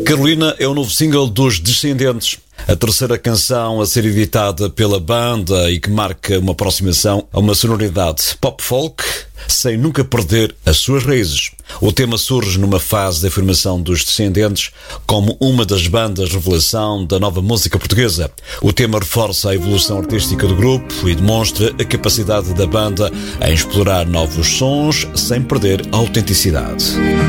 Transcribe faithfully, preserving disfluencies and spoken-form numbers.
Carolina é o novo single dos Descendentes, a terceira canção a ser editada pela banda e que marca uma aproximação a uma sonoridade pop-folk sem nunca perder as suas raízes. O tema surge numa fase de afirmação dos Descendentes como uma das bandas revelação da nova música portuguesa. O tema reforça a evolução artística do grupo e demonstra a capacidade da banda em explorar novos sons sem perder a autenticidade.